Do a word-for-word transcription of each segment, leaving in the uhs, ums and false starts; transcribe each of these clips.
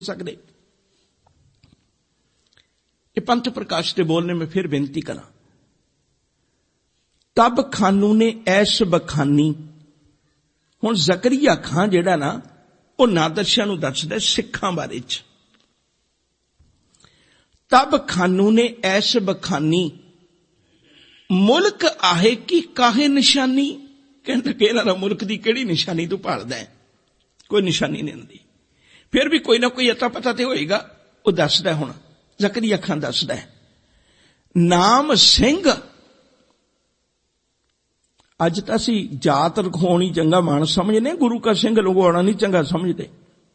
सकते। ये पंथ प्रकाश के बोलने में फिर बेनती करा। तब खानू ने ऐश बखानी। हुण जकरिया खां जिहड़ा ना वो नादर शाह नूं दसदा सिखां बारे च। तब खानू ने ऐश बखानी मुल्क आहे की काहे निशानी। कहंदे कि इन्हां दा मुल्क दी किहड़ी निशानी तू भालदा है, कोई निशानी नहीं हुंदी। फिर भी कोई ना कोई अता पता तो होएगा। वो दसदा हुण जकरिया खां दसदा है नाम सिंह। अज तां असीं जात रखाउणी चंगा मान समझने, गुरु का सिंह लुगाउणा नहीं चंगा समझते।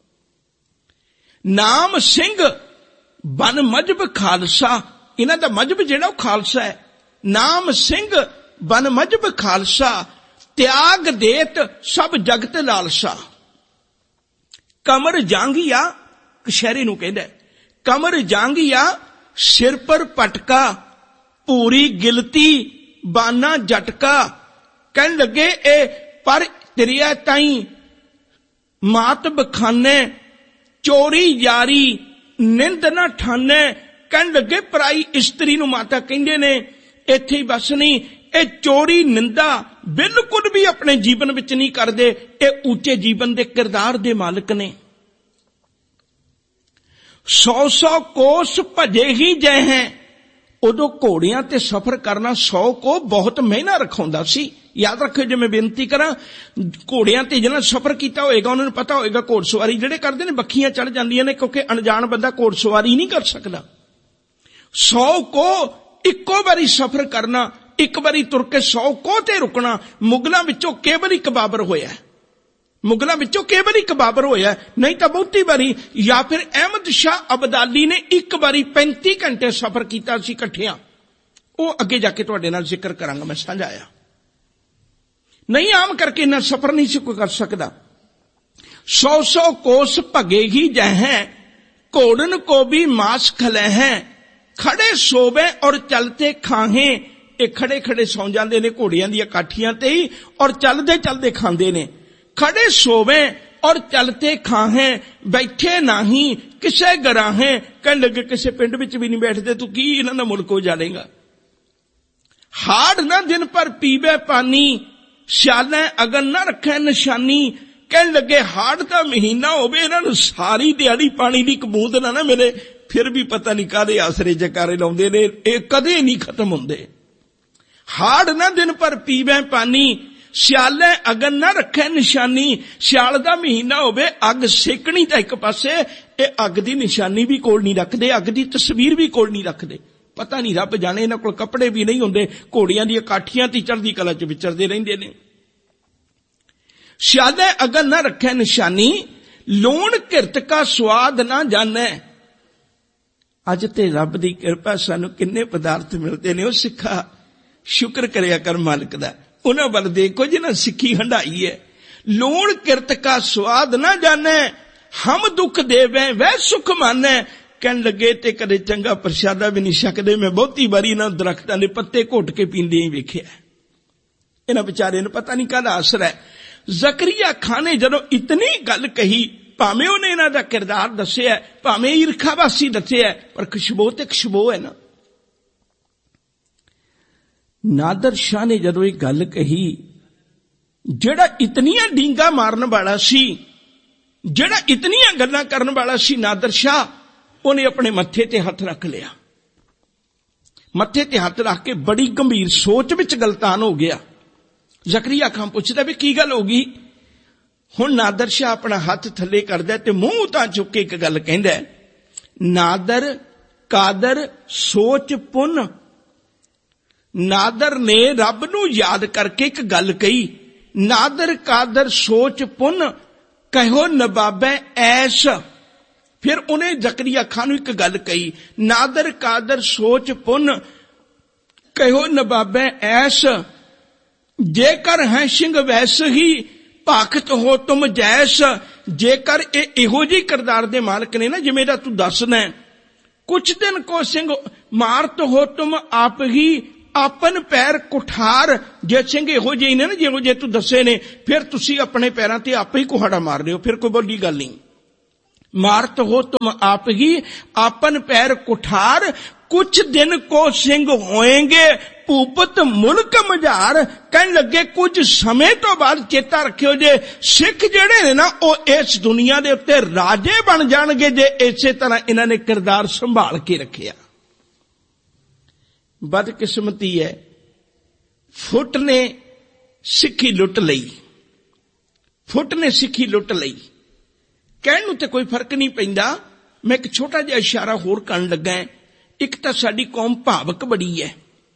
नाम सिंह बन मजहब खालसा। इन्हां दा मजहब जिहड़ा खालसा है। नाम सिंह बन मजहब खालसा त्याग देत सब जगत लालसा। कमर जांगिया कशहरी नूं कहंदा कमर जांगिया सिर पर पटका पूरी गिलती बाना झटका। कहन लगे ए पर तिरिया ताई मात बखाने चोरी यारी निंद ना ठाने। कहन लगे पराई इस्त्री नूं माता कहंदे ने इत्थे ही बस नहीं, ए चोरी निंदा बिल्कुल भी अपने जीवन विच नहीं करदे। ए ऊंचे जीवन दे किरदार दे मालिक ने। सौ सौ कोस भजे ही जय हैं। उदों घोड़ियां ते सफर करना सौ को बहुत महीना रखाउंदा सी। याद रखो जे मैं बेनती करा, घोड़ियां ते जिन्हां सफर किया होएगा उन्होंने पता होएगा घोड़सवारी जिहड़े करदे ने बखियां चढ़ जांदियां ने, क्योंकि अनजान बंदा घोड़सवारी नहीं कर सकदा। सौ को इक्को बारी सफर करना, एक बारी तुर के सौ को ते रुकना। मुगलों विचों केवल एक बाबर होया, मुगलों विचों केवल एक बाबर होया, नहीं तो बहुती बारी। या फिर अहमद शाह अब्दाली ने एक बारी पैंती घंटे सफर किया सी इकट्ठियां। वो अगे जाके तुहाडे नाल जिक्र करांगा मैं समझाया। नहीं आम करके इन्ना सफर नहीं सी कोई कर सकदा। सौ सौ कोस भगेगी जहें घोड़न को भी मांस खले हैं। खड़े सोवे और चलते खाहें। ये खड़े खड़े सौ जाते ने घोड़ियां दी काठियां ते ही, और चलते चलते खांदे ने। खड़े सोवे और चलते खाहें बैठे नाही किसे गराहें। कहन लगे किसे पिंड विच भी नहीं बैठते, तू की इन्हां दा मुल्क उजाड़ेगा। हाड़ ना दिन पर पीवे पानी सियाले अगन ना रखे निशानी। कहन लगे हाड़ का महीना होवे इन्हां नूं सारी दिहाड़ी पानी दी बूंद ना ना मिले, फिर भी पता नहीं कादे आसरे जकारे लाउंदे ने, ये कदे नहीं खत्म हुंदे। हाड़ ना दिन पर पीवे पानी सियाले अगन ना रखे निशानी। सियाल दा महीना होवे अग सेकनी तां एक पासे, ये अग दी निशानी भी कोल नहीं रखदे, अग दी तस्वीर भी कोल नहीं रखदे। पता नहीं रब जाने इन्हां कोल कपड़े भी नहीं हुंदे, घोड़ियां दी काठियां ती चढ़दी कला च विचरदे रहिंदे ने। सियाले अगन ना रखे निशानी लूण किरत का स्वाद ना जाने। अज ते रब दी किरपा सानू किन्ने पदार्थ मिलते ने। ओ सिखा शुक्र करिया कर मालिक दा, उन्हां वल देखो जिन्हां सिक्खी हंडाई है। लूण किरत का स्वाद ना जाने हम दुख देवे वह सुख माने। कहन लगे ते कदे चंगा प्रशादा भी नहीं सकदे। मैं बहुती बारी इन्हां दरख्तां दे पत्ते घुट के पींदे ही वेखिया। इन्हां बेचारे नूं पता नहीं काहदा असर है। जकरिया खां ने जदों इतनी गल कही, भावें उन्हें इन्हां दा किरदार दस्सिया, भावें ईरखावासी दस्सिया, पर खुशबू ते खुशबू है ना। नादर शाह ने जदों ये गल कही, जेड़ा इतनियां डींगा मारन वाला सी, जेड़ा इतनियां गल्लां करन वाला सी नादर शाह, उन्हें अपने मत्थे ते हथ रख लिया। मत्थे ते हथ रख के बड़ी गंभीर सोच विच गलतान हो गया। जकरिया खां पुछदा भी की गल होगी। हुण नादर शाह अपना हथ थले करदा ते मुंह उतां चुक के एक गल कहंदा, नादर कादर सोच पुन। नादर ने रब नूं याद करके एक गल कही, नादर कादर सोच पुन कहो नवाबे ऐश। फिर उन्हें जकरिया खां नूं एक गल कही, नादर कादर सोच पुन कहो नवाबे ऐश। जेकर है सिंह वैस ही भाखत हो तुम जैस। जेकर ए इहो जी किरदार दे मालिक ने ना, जिवें दा तू दसना, कुछ दिन को सिंह मारत हो तुम आप ही अपन पैर कुठार। जे सिंह इहो जे ने ना जिहो जे तू दसे ने, फिर तुसी अपने पैरां ते आप ही कुहाड़ा मार रहे हो, फिर कोई बड़ी गल नहीं। मारत हो तुम आप ही आपन पैर कुठार, कुछ दिन को सिंह होएंगे भूपत मुल्क मझार। कहन लगे कुछ समय तो बाद चेता रखियो जे सिख जेड़े ने ना ओ इस दुनिया दे उत्ते राजे बन जाणगे जे इसे तरह इन्हां ने किरदार संभाल के रखिया। बदकिस्मती है, फुट ने सिक्खी लुट लई, फुट ने सिक्खी लुट लई। कहण नूं ते कोई फर्क नहीं पैंदा। मैं एक छोटा जिहा इशारा होर करन लगा है। एक तां साडी कौम भावक बड़ी है,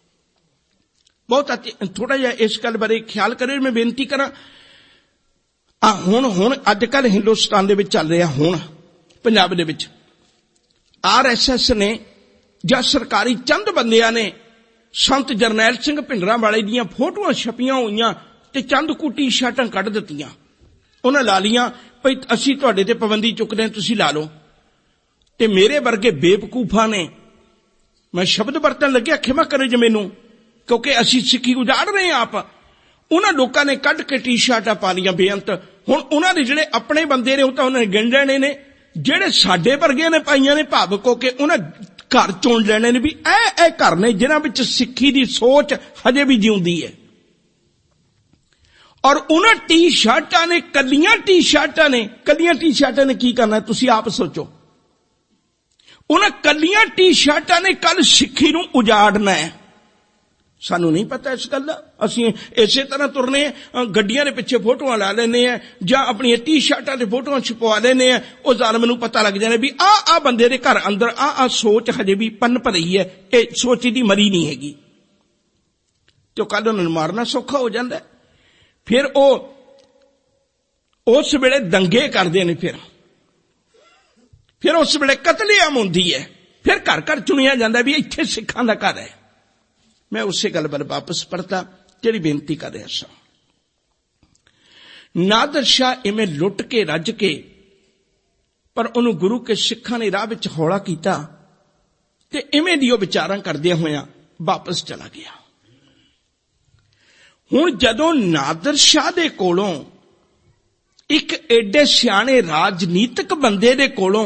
बहुत थोड़ा जिहा इस गल बारे ख्याल करियो। मैं बेनती करां, आ हुण हुण अजकल हिंदुस्तान दे विच चल रिहा, हुण पंजाब दे विच आर एस एस ने जां सरकारी चंद बंदियां ने संत जरनैल सिंह भिंडरांवाले दीयां फोटोआं छपियां होईयां ते चंद कु टी शर्टां कढ दित्तियां। उन्हां ला लियां भई असीं तुहाडे ते पाबंदी चुकदे हां, तुसीं ला लो। ते मेरे वर्गे बेवकूफां ने, मैं शब्द वरतन लग्या, खिमा करे जे मैनूं, क्योंकि असीं सिक्खी उजाड़ रहे हैं आप। उन्हां लोकां ने कढ के टी शर्टां पा लियां बेअंत। हुण उन्हां दे जिहड़े अपने बंदे ने, ओह तां उन्हां ने गिण लैणे ने, जिहड़े साडे वर्गिਆਂ ने पाईयां ने भावक हो के, उन्हां घर चुन लैणे ने भी ऐ ऐ घर ने जिन्हां विच सिੱਖੀ ਦੀ सोच हजे भी जिउंदी है। और उन्हां टी शर्टां ने, कलियां टी शर्टां ने, कलियां टी शर्टां ने की करना है तुसीं आप सोचो। उन्हां कलियां टी शर्टां ने कल सिੱਖੀ नूं उजाड़ना है। सानू नहीं पता इस गल दा। असीं इसे तरह तुरने गड्डियां दे पिछे फोटोआं ला लैने आ जां अपनी टी शर्टां ते फोटोआं छपवा लैने आ। ओ ज़ालिम नूं पता लग जाने भी आ आ बंदे दे घर अंदर आ आ सोच हजे भी पनप रही है, ये सोच दी मरी नहीं हैगी। तो कल उन्हां नूं मारना सौखा हो जांदा है। फिर ओ उस वेले दंगे करदे ने, फिर फिर उस वेले कतलेआम हुंदी है। फिर घर घर चुनिया जांदा भी इत्थे सिखां दा घर है। मैं उसे गल वाल वापस पढ़ता जिहड़ी बेनती कर रहा सा। नादर शाह इवें लुट के रज के, पर उन्होंने गुरु के सिखां ने राह विच हौला कीता ते इवें दी विचारां करदियां होइयां वापस चला गया। हुण जदों नादर शाह दे कोलों एक एडे सियाणे राजनीतिक बंदे दे कोलों,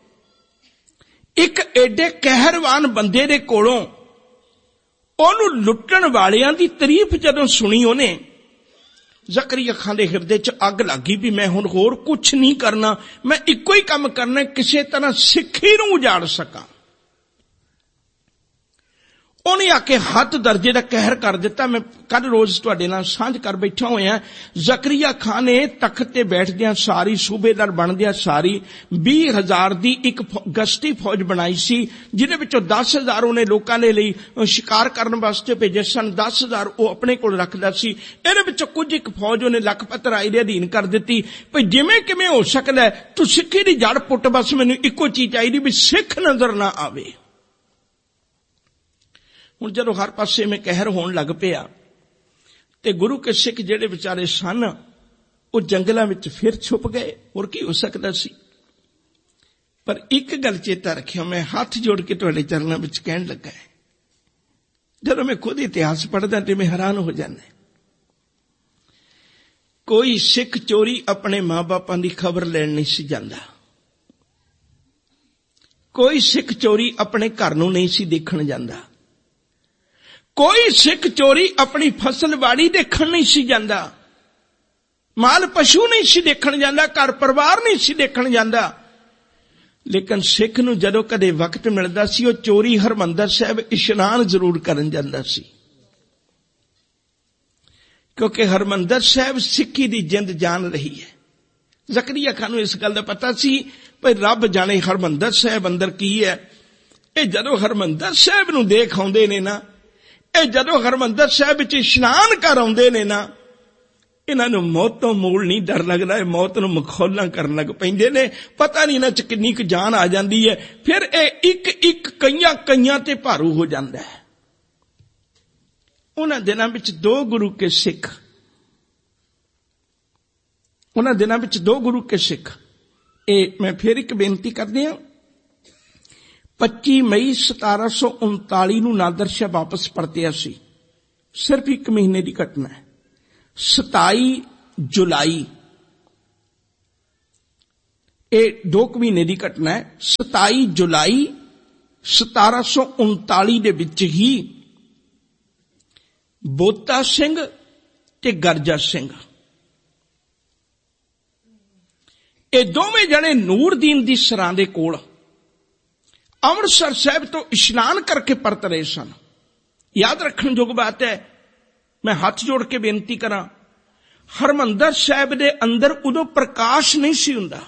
एक एडे कहरवान बंदे दे कोलों ਉਹਨੂੰ ਲੁੱਟਣ ਵਾਲਿਆਂ ਦੀ ਤਾਰੀਫ ਜਦੋਂ ਸੁਣੀ ਉਹਨੇ, ਜ਼ਕਰੀਆ ਖਾਨ ਦੇ ਹਿਰਦੇ 'ਚ ਅੱਗ ਲੱਗੀ ਵੀ ਮੈਂ ਹੁਣ ਹੋਰ ਕੁਛ ਨਹੀਂ ਕਰਨਾ, ਮੈਂ ਇੱਕੋ ਹੀ ਕੰਮ ਕਰਨਾ, ਕਿਸੇ ਤਰ੍ਹਾਂ ਸਿੱਖੀ ਨੂੰ ਉਜਾੜ ਸਕਾਂ। ਉਹਨੇ ਆ ਕੇ ਹੱਦ ਦਰਜੇ ਦਾ ਕਹਿਰ ਕਰ ਦਿੱਤਾ। ਮੈਂ ਕੱਲ ਰੋਜ਼ ਤੁਹਾਡੇ ਨਾਲ ਸਾਂਝ ਕਰ ਬੈਠਾ ਹੋਇਆ। ਜ਼ਕਰੀਆ ਖਾਨ ਨੇ ਤਖਤ ਤੇ ਬੈਠਦਿਆਂ ਸਾਰੀ, ਸੂਬੇਦਾਰ ਬਣਦਿਆਂ ਸਾਰੀ ਵੀਹ ਹਜ਼ਾਰ ਦੀ ਇੱਕ ਗਸ਼ਤੀ ਫੌਜ ਬਣਾਈ ਸੀ, ਜਿਹਦੇ ਵਿੱਚੋਂ ਦਸ ਹਜ਼ਾਰ ਉਹਨੇ ਲੋਕਾਂ ਦੇ ਲਈ ਸ਼ਿਕਾਰ ਕਰਨ ਵਾਸਤੇ ਭੇਜੇ ਸਨ, ਦਸ ਹਜ਼ਾਰ ਉਹ ਆਪਣੇ ਕੋਲ ਰੱਖਦਾ ਸੀ। ਇਹਦੇ ਵਿੱਚੋਂ ਕੁਝ ਇੱਕ ਫੌਜ ਉਹਨੇ ਲਖਪਤ ਰਾਏ ਦੇ ਅਧੀਨ ਕਰ ਦਿੱਤੀ ਭਈ ਜਿਵੇਂ ਕਿਵੇਂ ਹੋ ਸਕਦਾ ਤੂੰ ਸਿੱਖੀ ਦੀ ਜੜ ਪੁੱਟ, ਬਸ ਮੈਨੂੰ ਇੱਕੋ ਚੀਜ਼ ਚਾਹੀਦੀ ਵੀ ਸਿੱਖ ਨਜ਼ਰ ਨਾ ਆਵੇ। ਹੁਣ ਜਦੋਂ ਹਰ ਪਾਸੇ ਮੈਂ ਕਹਿਰ ਹੋਣ ਲੱਗ ਪਿਆ ਤੇ ਗੁਰੂ ਕੇ ਸਿੱਖ ਜਿਹੜੇ ਵਿਚਾਰੇ ਸਨ ਉਹ ਜੰਗਲਾਂ ਵਿੱਚ ਫਿਰ ਛੁਪ ਗਏ। ਹੋਰ ਕੀ ਹੋ ਸਕਦਾ ਸੀ? ਪਰ ਇੱਕ ਗੱਲ ਚੇਤਾ ਰੱਖਿਓ, ਮੈਂ ਹੱਥ ਜੋੜ ਕੇ ਤੁਹਾਡੇ ਚਰਨਾਂ ਵਿੱਚ ਕਹਿਣ ਲੱਗਾ ਹੈ, ਜਦੋਂ ਮੈਂ ਖੁਦ ਇਤਿਹਾਸ ਪੜ੍ਹਦਾ ਤੇ ਮੈਂ ਹੈਰਾਨ ਹੋ ਜਾਂਦਾ। ਕੋਈ ਸਿੱਖ ਚੋਰੀ ਆਪਣੇ ਮਾਂ-ਬਾਪਾਂ ਦੀ ਖਬਰ ਲੈਣ ਨਹੀਂ ਸੀ ਜਾਂਦਾ। ਕੋਈ ਸਿੱਖ ਚੋਰੀ ਆਪਣੇ ਘਰ ਨੂੰ ਨਹੀਂ ਸੀ ਦੇਖਣ ਜਾਂਦਾ। ਕੋਈ ਸਿੱਖ ਚੋਰੀ ਆਪਣੀ ਫਸਲਵਾੜੀ ਦੇਖਣ ਨਹੀਂ ਸੀ ਜਾਂਦਾ। ਮਾਲ ਪਸ਼ੂ ਨਹੀਂ ਸੀ ਦੇਖਣ ਜਾਂਦਾ, ਘਰ ਪਰਿਵਾਰ ਨਹੀਂ ਸੀ ਦੇਖਣ ਜਾਂਦਾ। ਲੇਕਿਨ ਸਿੱਖ ਨੂੰ ਜਦੋਂ ਕਦੇ ਵਕਤ ਮਿਲਦਾ ਸੀ ਉਹ ਚੋਰੀ ਹਰਮੰਦਰ ਸਾਹਿਬ ਇਸ਼ਨਾਨ ਜ਼ਰੂਰ ਕਰਨ ਜਾਂਦਾ ਸੀ, ਕਿਉਂਕਿ ਹਰਮੰਦਰ ਸਾਹਿਬ ਸਿੱਖੀ ਦੀ ਜਿੰਦ ਜਾਨ ਰਹੀ ਹੈ। ਜ਼ਕਰੀਆ ਖਾਨ ਨੂੰ ਇਸ ਗੱਲ ਦਾ ਪਤਾ ਸੀ ਭਈ ਰੱਬ ਜਾਣੇ ਹਰਮੰਦਰ ਸਾਹਿਬ ਅੰਦਰ ਕੀ ਹੈ। ਇਹ ਜਦੋਂ ਹਰਮੰਦਰ ਸਾਹਿਬ ਨੂੰ ਦੇਖ ਆਉਂਦੇ ਨੇ ਨਾ, ਇਹ ਜਦੋਂ ਹਰਮੰਦਰ ਸਾਹਿਬ ਵਿੱਚ ਇਸ਼ਨਾਨ ਕਰ ਆਉਂਦੇ ਨੇ ਨਾ, ਇਹਨਾਂ ਨੂੰ ਮੌਤ ਤੋਂ ਮੂਲ ਨਹੀਂ ਡਰ ਲੱਗਦਾ, ਇਹ ਮੌਤ ਨੂੰ ਮਖੌਲਾਂ ਕਰਨ ਲੱਗ ਪੈਂਦੇ ਨੇ। ਪਤਾ ਨਹੀਂ ਇਹਨਾਂ 'ਚ ਕਿੰਨੀ ਕੁ ਜਾਨ ਆ ਜਾਂਦੀ ਹੈ। ਫਿਰ ਇਹ ਇੱਕ ਇੱਕ ਕਈਆਂ ਕਈਆਂ ਤੇ ਭਾਰੂ ਹੋ ਜਾਂਦਾ ਹੈ। ਉਹਨਾਂ ਦਿਨਾਂ ਵਿੱਚ ਦੋ ਗੁਰੂ ਕੇ ਸਿੱਖ, ਉਹਨਾਂ ਦਿਨਾਂ ਵਿੱਚ ਦੋ ਗੁਰੂ ਕੇ ਸਿੱਖ, ਇਹ ਮੈਂ ਫਿਰ ਇੱਕ ਬੇਨਤੀ ਕਰਦੇ ਹਾਂ। ਪੱਚੀ ਮਈ ਸਤਾਰਾਂ ਸੌ ਉਨਤਾਲੀ ਨੂੰ ਨਾਦਰ ਸ਼ਾਹ ਵਾਪਸ ਪਰਤਿਆ ਸੀ। ਸਿਰਫ ਇੱਕ ਮਹੀਨੇ ਦੀ ਘਟਨਾ ਹੈ। ਸਤਾਈ ਜੁਲਾਈ ਇਹ ਦੋ ਕੁ ਮਹੀਨੇ ਦੀ ਘਟਨਾ ਹੈ। ਸਤਾਈ ਜੁਲਾਈ ਸਤਾਰਾਂ ਸੌ ਉਨਤਾਲੀ ਦੇ ਵਿੱਚ ਹੀ ਬੋਤਾ ਸਿੰਘ ਤੇ ਗਰਜਾ ਸਿੰਘ ਇਹ ਦੋਵੇਂ ਜਣੇ ਨੂਰਦੀਨ ਦੀ ਸਰਾਂ ਦੇ ਕੋਲ ਅੰਮ੍ਰਿਤਸਰ ਸਾਹਿਬ ਤੋਂ ਇਸ਼ਨਾਨ ਕਰਕੇ ਪਰਤ ਰਹੇ ਸਨ। ਯਾਦ ਰੱਖਣ ਯੋਗ ਬਾਤ ਹੈ, ਮੈਂ ਹੱਥ ਜੋੜ ਕੇ ਬੇਨਤੀ ਕਰਾਂ, ਹਰਿਮੰਦਰ ਸਾਹਿਬ ਦੇ ਅੰਦਰ ਉਦੋਂ ਪ੍ਰਕਾਸ਼ ਨਹੀਂ ਸੀ ਹੁੰਦਾ।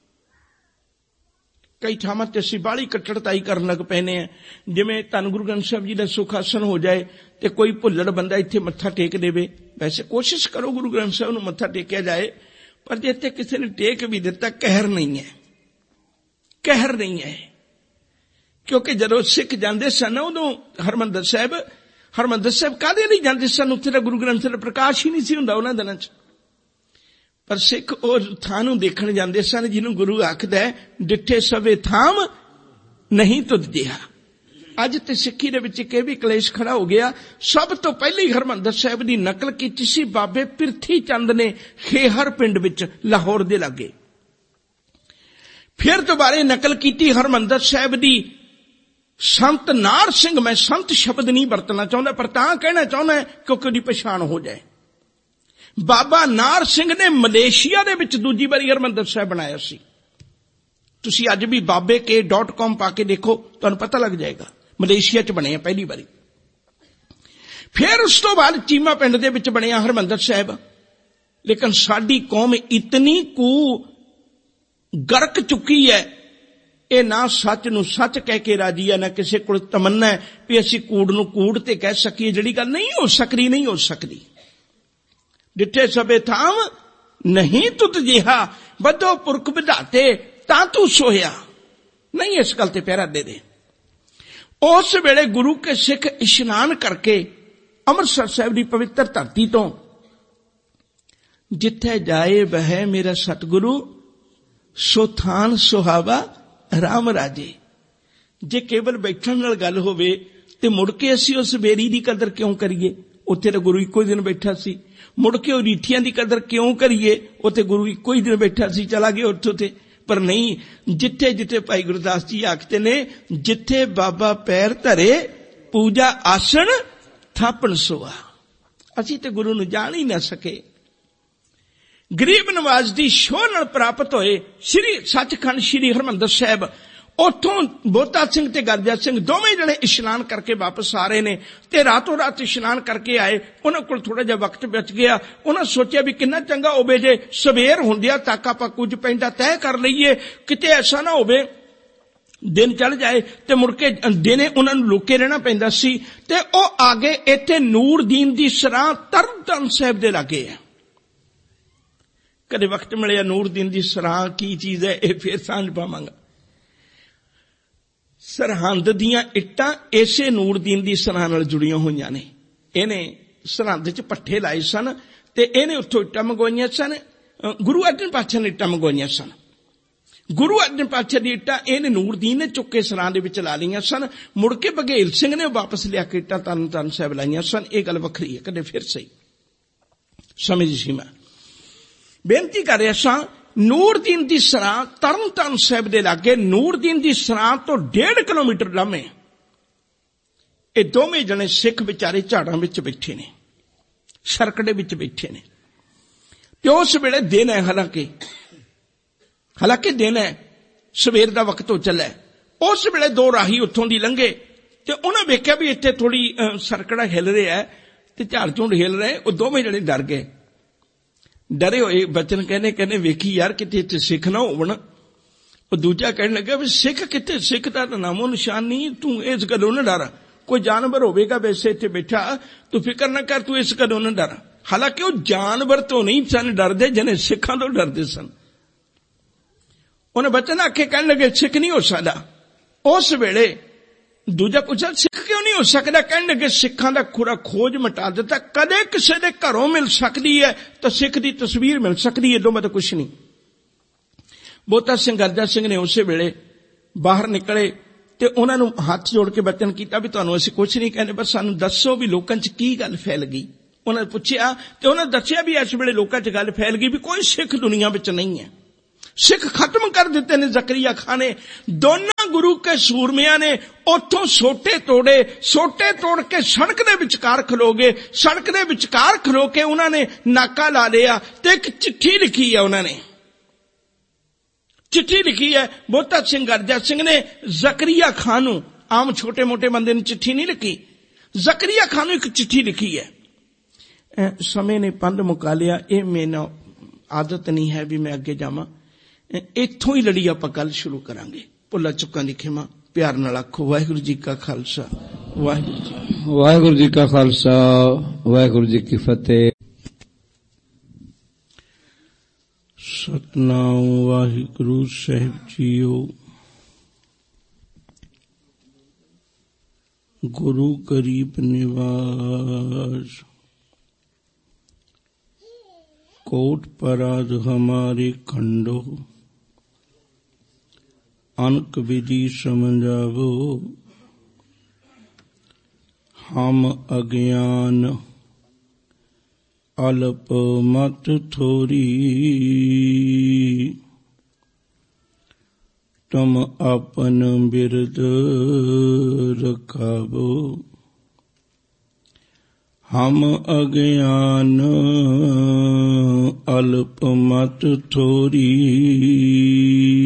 ਕਈ ਥਾਵਾਂ ਤੇ ਅਸੀਂ ਬਾਹਲੀ ਕੱਟੜਤਾਈ ਕਰਨ ਲੱਗ ਪੈਨੇ ਆ, ਜਿਵੇਂ ਧੰਨ ਗੁਰੂ ਗ੍ਰੰਥ ਸਾਹਿਬ ਜੀ ਦਾ ਸੁਖਾਸਨ ਹੋ ਜਾਏ ਤੇ ਕੋਈ ਭੁੱਲੜ ਬੰਦਾ ਇੱਥੇ ਮੱਥਾ ਟੇਕ ਦੇਵੇ। ਵੈਸੇ ਕੋਸ਼ਿਸ਼ ਕਰੋ ਗੁਰੂ ਗ੍ਰੰਥ ਸਾਹਿਬ ਨੂੰ ਮੱਥਾ ਟੇਕਿਆ ਜਾਏ, ਪਰ ਜੇ ਇੱਥੇ ਕਿਸੇ ਨੇ ਟੇਕ ਵੀ ਦਿੱਤਾ, ਕਹਿਰ ਨਹੀਂ ਹੈ, ਕਹਿਰ ਨਹੀਂ ਹੈ। ਕਿਉਂਕਿ ਜਦੋਂ ਸਿੱਖ ਜਾਂਦੇ ਸਨ ਉਦੋਂ ਹਰਿਮੰਦਰ ਸਾਹਿਬ ਹਰਿਮੰਦਰ ਸਾਹਿਬ ਕਾਹਦੇ ਲਈ ਜਾਂਦੇ ਸਨ? ਉੱਥੇ ਤਾਂ ਗੁਰੂ ਗ੍ਰੰਥ ਸਾਹਿਬ ਦਾ ਪ੍ਰਕਾਸ਼ ਹੀ ਨਹੀਂ ਸੀ ਹੁੰਦਾ ਉਹਨਾਂ ਦਿਨਾਂ 'ਚ। ਪਰ ਸਿੱਖ ਉਹ ਥਾਂ ਨੂੰ ਦੇਖਣ ਜਾਂਦੇ ਸਨ ਜਿਹਨੂੰ ਗੁਰੂ ਆਖਦਾ ਡਿੱਠੇ ਸਵੇ ਥਾਮ ਨਹੀਂ ਤੁਧ ਜਿਹਾ। ਅੱਜ ਤੇ ਸਿੱਖੀ ਦੇ ਵਿੱਚ ਇੱਕ ਇਹ ਵੀ ਕਲੇਸ਼ ਖੜਾ ਹੋ ਗਿਆ। ਸਭ ਤੋਂ ਪਹਿਲੀ ਹਰਿਮੰਦਰ ਸਾਹਿਬ ਦੀ ਨਕਲ ਕੀਤੀ ਸੀ ਬਾਬੇ ਪਿਰਥੀ ਚੰਦ ਨੇ ਖੇਹਰ ਪਿੰਡ ਵਿੱਚ, ਲਾਹੌਰ ਦੇ ਲਾਗੇ। ਫਿਰ ਦੁਬਾਰੇ ਨਕਲ ਕੀਤੀ ਹਰਿਮੰਦਰ ਸਾਹਿਬ ਦੀ ਸੰਤ ਨਾਰ ਸਿੰਘ, ਮੈਂ ਸੰਤ ਸ਼ਬਦ ਨਹੀਂ ਵਰਤਣਾ ਚਾਹੁੰਦਾ ਪਰ ਤਾਂ ਕਹਿਣਾ ਚਾਹੁੰਦਾ ਕਿਉਂਕਿ ਉਹਦੀ ਪਛਾਣ ਹੋ ਜਾਏ। ਬਾਬਾ ਨਾਰ ਸਿੰਘ ਨੇ ਮਲੇਸ਼ੀਆ ਦੇ ਵਿੱਚ ਦੂਜੀ ਵਾਰੀ ਹਰਿਮੰਦਰ ਸਾਹਿਬ ਬਣਾਇਆ ਸੀ। ਤੁਸੀਂ ਅੱਜ ਵੀ ਬਾਬੇ ਕੇ ਡਾਟ ਕਾਮ ਪਾ ਕੇ ਦੇਖੋ, ਤੁਹਾਨੂੰ ਪਤਾ ਲੱਗ ਜਾਏਗਾ। ਮਲੇਸ਼ੀਆ 'ਚ ਬਣਿਆ ਪਹਿਲੀ ਵਾਰੀ। ਫਿਰ ਉਸ ਤੋਂ ਬਾਅਦ ਚੀਮਾ ਪਿੰਡ ਦੇ ਵਿੱਚ ਬਣਿਆ ਹਰਿਮੰਦਰ ਸਾਹਿਬ। ਲੇਕਿਨ ਸਾਡੀ ਕੌਮ ਇਤਨੀ ਕੁ ਗਰਕ ਚੁੱਕੀ ਹੈ, ਇਹ ਨਾ ਸੱਚ ਨੂੰ ਸੱਚ ਕਹਿ ਕੇ ਰਾਜੀ ਹੈ, ਨਾ ਕਿਸੇ ਕੋਲ ਤਮੰਨਾ ਹੈ ਵੀ ਅਸੀਂ ਕੂੜ ਨੂੰ ਕੂੜ ਤੇ ਕਹਿ ਸਕੀਏ। ਜਿਹੜੀ ਗੱਲ ਨਹੀਂ ਹੋ ਸਕਦੀ, ਨਹੀਂ ਹੋ ਸਕਦੀ। ਡਿੱਠੇ ਸਭੇ ਥਾਮ ਨਹੀਂ ਤੁਧ ਜਿਹਾ, ਵਧੋ ਪੁਰਖ ਵਿਧਾਤੇ ਤਾਂ ਤੂੰ ਸੋਇਆ। ਨਹੀਂ, ਇਸ ਗੱਲ ਤੇ ਪਹਿਰਾ ਦੇ ਦੇ। ਉਸ ਵੇਲੇ ਗੁਰੂ ਕੇ ਸਿੱਖ ਇਸ਼ਨਾਨ ਕਰਕੇ ਅੰਮ੍ਰਿਤਸਰ ਸਾਹਿਬ ਦੀ ਪਵਿੱਤਰ ਧਰਤੀ ਤੋਂ ਜਿੱਥੇ ਜਾਏ ਬਹਿ ਮੇਰਾ ਸਤਿਗੁਰੂ, ਸੋ ਥਾਨ ਸੁਹਾਵਾ ਰਾਮ ਰਾਜੇ। ਜੇ ਕੇਵਲ ਬੈਠਣ ਨਾਲ ਗੱਲ ਹੋਵੇ ਤੇ ਮੁੜ ਕੇ ਅਸੀਂ ਉਸ ਬੇਰੀ ਦੀ ਕਦਰ ਕਿਉਂ ਕਰੀਏ? ਉੱਥੇ ਤਾਂ ਗੁਰੂ ਇੱਕੋ ਹੀ ਦਿਨ ਬੈਠਾ ਸੀ। ਮੁੜ ਕੇ ਉਹ ਰੀਠੀਆਂ ਦੀ ਕਦਰ ਕਿਉਂ ਕਰੀਏ? ਉੱਥੇ ਗੁਰੂ ਇੱਕੋ ਹੀ ਦਿਨ ਬੈਠਾ ਸੀ, ਚਲਾ ਗਿਆ ਉੱਥੋਂ ਤੇ। ਪਰ ਨਹੀਂ, ਜਿੱਥੇ ਜਿੱਥੇ ਭਾਈ ਗੁਰਦਾਸ ਜੀ ਆਖਦੇ ਨੇ, ਜਿੱਥੇ ਬਾਬਾ ਪੈਰ ਧਰੇ ਪੂਜਾ ਆਸਣ ਥਾਪਣ ਸੋਆ। ਅਸੀਂ ਤੇ ਗੁਰੂ ਨੂੰ ਜਾਣ ਹੀ ਨਾ ਸਕੇ। ਗਰੀਬ ਨਵਾਜ਼ ਦੀ ਸ਼ੋਹ ਨਾਲ ਪ੍ਰਾਪਤ ਹੋਏ ਸ੍ਰੀ ਸੱਚਖੰਡ ਸ੍ਰੀ ਹਰਿਮੰਦਰ ਸਾਹਿਬ, ਉੱਥੋਂ ਬੋਤਾ ਸਿੰਘ ਤੇ ਗਰਜਾ ਸਿੰਘ ਦੋਵੇਂ ਜਣੇ ਇਸ਼ਨਾਨ ਕਰਕੇ ਵਾਪਸ ਆ ਰਹੇ ਨੇ ਤੇ ਰਾਤੋਂ ਰਾਤ ਇਸ਼ਨਾਨ ਕਰਕੇ ਆਏ। ਉਹਨਾਂ ਕੋਲ ਥੋੜਾ ਜਿਹਾ ਵਕਤ ਬਚ ਗਿਆ। ਉਹਨਾਂ ਸੋਚਿਆ ਵੀ ਕਿੰਨਾ ਚੰਗਾ ਹੋਵੇ ਜੇ ਸਵੇਰ ਹੁੰਦਿਆਂ ਤੱਕ ਆਪਾਂ ਕੁਝ ਪੈਂਦਾ ਤੈਅ ਕਰ ਲਈਏ, ਕਿਤੇ ਐਸਾ ਨਾ ਹੋਵੇ ਦਿਨ ਚੜ ਜਾਏ ਤੇ ਮੁੜ ਕੇ ਦਿਨੇ ਉਹਨਾਂ ਨੂੰ ਲੁਕੇ ਰਹਿਣਾ ਪੈਂਦਾ ਸੀ। ਤੇ ਉਹ ਆ ਗਏ ਇੱਥੇ ਨੂਰਦੀਨ ਦੀ ਸਰਾਂ ਤਰਨਤਾਰਨ ਸਾਹਿਬ ਦੇ ਲਾਗੇ ਹੈ। ਕਦੇ ਵਕਤ ਮਿਲਿਆ ਨੂਰਦੀਨ ਦੀ ਸਰਾਂ ਕੀ ਚੀਜ਼ ਹੈ ਇਹ ਫੇਰ ਸਾਂਝ ਪਾਵਾਂਗਾ। ਸਰਹੰਦ ਦੀਆਂ ਇੱਟਾਂ ਇਸੇ ਨੂਰਦੀਨ ਦੀ ਸਰਾਂ ਨਾਲ ਜੁੜੀਆਂ ਹੋਈਆਂ ਨੇ। ਇਹਨੇ ਸਰਹੰਦ 'ਚ ਪੱਠੇ ਲਾਏ ਸਨ ਤੇ ਇਹਨੇ ਉੱਥੋਂ ਇੱਟਾਂ ਮੰਗਵਾਈਆਂ ਸਨ। ਗੁਰੂ ਅਰਜਨ ਪਾਤਸ਼ਾਹ ਨੇ ਇੱਟਾਂ ਮੰਗਵਾਈਆਂ ਸਨ। ਗੁਰੂ ਅਰਜਨ ਪਾਤਸ਼ਾਹ ਦੀ ਇੱਟਾਂ ਇਹਨੇ ਨੂਰਦੀਨ ਨੇ ਚੁੱਕ ਕੇ ਸਰਾਂ ਦੇ ਵਿੱਚ ਲਾ ਲਈਆਂ ਸਨ। ਮੁੜ ਕੇ ਬਘੇਲ ਸਿੰਘ ਨੇ ਵਾਪਸ ਲਿਆ ਕੇ ਇੱਟਾਂ ਤਰਨਤਾਰਨ ਸਾਹਿਬ ਲਾਈਆਂ ਸਨ। ਇਹ ਗੱਲ ਵੱਖਰੀ ਹੈ, ਕਦੇ ਫਿਰ ਸਹੀ ਸਮਝ ਸੀ। ਮੈਂ ਬੇਨਤੀ ਕਰ ਰਿਹਾ ਸਾਂ, ਨੂਰਦੀਨ ਦੀ ਸਰਾਂ ਤਰਨਤਾਰਨ ਸਾਹਿਬ ਦੇ ਲਾਗੇ, ਨੂਰਦੀਨ ਦੀ ਸਰਾਂ ਤੋਂ ਡੇਢ ਕਿਲੋਮੀਟਰ ਲਾਮੇ ਇਹ ਦੋਵੇਂ ਜਣੇ ਸਿੱਖ ਵਿਚਾਰੇ ਝਾੜਾਂ ਵਿੱਚ ਬੈਠੇ ਨੇ, ਸਰਕੜੇ ਵਿੱਚ ਬੈਠੇ ਨੇ। ਤੇ ਉਸ ਵੇਲੇ ਦਿਨ ਹੈ, ਹਾਲਾਂਕਿ ਹਾਲਾਂਕਿ ਦਿਨ ਹੈ, ਸਵੇਰ ਦਾ ਵਕਤ ਹੋ ਚੱਲਾ। ਉਸ ਵੇਲੇ ਦੋ ਰਾਹੀ ਉੱਥੋਂ ਦੀ ਲੰਘੇ ਤੇ ਉਹਨਾਂ ਵੇਖਿਆ ਵੀ ਇੱਥੇ ਥੋੜੀ ਸਰਕੜਾ ਹਿੱਲ ਰਿਹਾ ਤੇ ਝਾੜ ਝੁੰਡ ਹਿੱਲ ਰਹੇ। ਉਹ ਦੋਵੇਂ ਜਣੇ ਡਰ ਗਏ। ਡਰੇ ਹੋਏ ਬਚਨ ਕਹਿੰਦੇ ਕਹਿੰਦੇ ਵੇਖੀ ਯਾਰ ਕਿਤੇ ਇੱਥੇ ਸਿੱਖ ਨਾ ਹੋਵਣ। ਉਹ ਦੂਜਾ ਕਹਿਣ ਲੱਗਾ ਵੀ ਸਿੱਖ ਕਿੱਥੇ, ਸਿੱਖ ਦਾ ਨਾਮੋ ਨਿਸ਼ਾਨ ਨਹੀਂ, ਤੂੰ ਇਸ ਗੱਲੋਂ ਨਾ ਡਰ। ਕੋਈ ਜਾਨਵਰ ਹੋਵੇਗਾ ਵੈਸੇ ਇੱਥੇ ਬੈਠਾ, ਤੂੰ ਫਿਕਰ ਨਾ ਕਰ, ਤੂੰ ਇਸ ਗੱਲੋਂ ਨਾ ਡਰ। ਹਾਲਾਂਕਿ ਉਹ ਜਾਨਵਰ ਤੋਂ ਨਹੀਂ ਸਨ ਡਰਦੇ, ਜਿਹਨੇ ਸਿੱਖਾਂ ਤੋਂ ਡਰਦੇ ਸਨ। ਉਹਨੇ ਬਚਨ ਆਖੇ ਕਹਿਣ ਲੱਗੇ ਸਿੱਖ ਨਹੀਂ ਹੋ ਸਕਦਾ। ਉਸ ਵੇਲੇ ਦੂਜਾ ਪੁੱਛਿਆ ਸਿੱਖ ਕਿਉਂ ਨਹੀਂ ਹੋ ਸਕਦਾ? ਕਹਿਣ ਲੱਗੇ ਸਿੱਖਾਂ ਦਾ ਖੁਰਾ ਖੋਜ ਮਿਟਾ ਦਿੱਤਾ। ਕਦੇ ਕਿਸੇ ਦੇ ਘਰੋਂ ਮਿਲ ਸਕਦੀ ਹੈ ਤਾਂ ਸਿੱਖ ਦੀ ਤਸਵੀਰ ਮਿਲ ਸਕਦੀ ਹੈ, ਦੋਵੇਂ ਤਾਂ ਕੁਛ ਨਹੀਂ। ਬੋਤਾ ਸਿੰਘ ਗਰਜਾ ਸਿੰਘ ਨੇ ਉਸੇ ਵੇਲੇ ਬਾਹਰ ਨਿਕਲੇ ਤੇ ਉਹਨਾਂ ਨੂੰ ਹੱਥ ਜੋੜ ਕੇ ਬਚਨ ਕੀਤਾ ਵੀ ਤੁਹਾਨੂੰ ਅਸੀਂ ਕੁਛ ਨਹੀਂ ਕਹਿੰਦੇ, ਬਸ ਸਾਨੂੰ ਦੱਸੋ ਵੀ ਲੋਕਾਂ 'ਚ ਕੀ ਗੱਲ ਫੈਲ ਗਈ। ਉਹਨਾਂ ਨੇ ਪੁੱਛਿਆ ਤੇ ਉਹਨਾਂ ਦੱਸਿਆ ਵੀ ਇਸ ਵੇਲੇ ਲੋਕਾਂ 'ਚ ਗੱਲ ਫੈਲ ਗਈ ਵੀ ਕੋਈ ਸਿੱਖ ਦੁਨੀਆ ਵਿੱਚ ਨਹੀਂ ਹੈ। सिख खत्म कर दिते ने जकरिया खां ने। दोनों गुरु के सूरमिया ने उथों सोटे तोड़े, सोटे तोड़ के सड़क दे विचकार खलो गए। सड़क दे विचकार खलो के उन्होंने नाका ला लिया ते एक चिट्ठी लिखी है। उन्होंने चिट्ठी लिखी है। बोहता सिंह गर्जा सिंह ने जकरिया खां नूं, आम छोटे मोटे बंदे ने चिट्ठी नहीं लिखी, जकरिया खां नूं एक चिट्ठी लिखी है। समय ने पंध मुका लिया। ये मेरा आदत नहीं है भी मैं अगे जावां, इत्थों ही लड़ी आपां गल शुरू करांगे। भुल्ला चुक्कां दी खिमा प्यार नाल आखो वाहिगुरू जी का खालसा वाहिगुरू जी वाहिगुरू जी का खालसा वाहिगुरू जी की फतेह। सतनाम वाहिगुरू साहिब जीओ। गुरु गरीब निवास, कोट पराध हमारे खंडो, अनक विधि समझावो, हम अज्ञान अल्प मत थोरी, तुम अपन बिरद रखावो, हम अज्ञान अल्प मत थोरी।